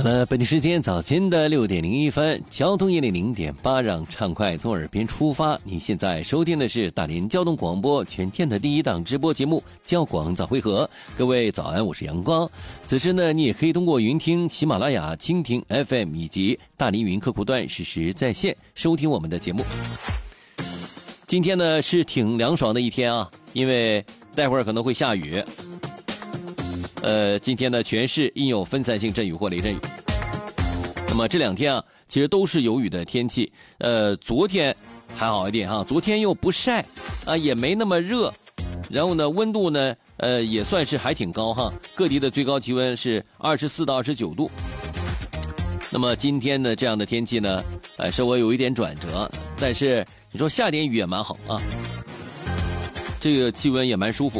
好的，本地时间早间的6:01，交通100.8，让畅快从耳边出发。你现在收听的是大连交通广播全天的第一档直播节目《交广早会合》。各位早安，我是阳光。此时呢，你也可以通过云听、喜马拉雅、蜻蜓 FM 以及大连云客户端实时在线收听我们的节目。今天呢是挺凉爽的一天啊，因为待会儿可能会下雨。今天呢全市应有分散性阵雨或雷阵雨。那么这两天啊，其实都是有雨的天气。昨天还好一点哈，昨天又不晒啊，也没那么热。然后呢，温度呢，也算是还挺高哈，各地的最高气温是24到29度。那么今天的这样的天气呢，稍微有一点转折，但是你说下点雨也蛮好啊，这个气温也蛮舒服。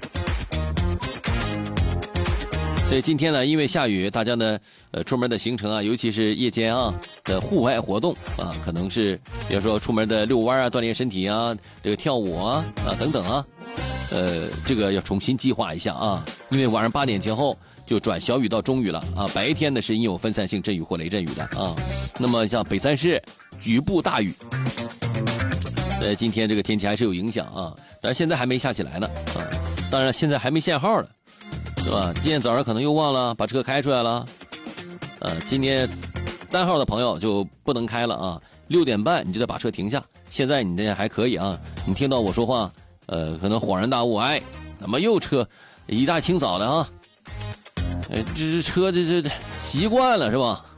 所以今天呢，因为下雨，大家呢，出门的行程啊，尤其是夜间啊的户外活动啊，可能是比如说出门的遛弯啊，锻炼身体啊，这个跳舞啊等等啊，这个要重新计划一下啊，因为晚上8点前后就转小雨到中雨了啊，白天呢是应有分散性阵雨或雷阵雨的啊。那么像北3市局部大雨，今天这个天气还是有影响啊，但是现在还没下起来呢啊，当然现在还没限号呢。是吧？今天早上可能又忘了把车开出来了，今天单号的朋友就不能开了啊，6点半你就得把车停下。现在你这还可以啊，你听到我说话，可能恍然大悟，哎，怎么又车一大清早的啊？这车这习惯了是吧？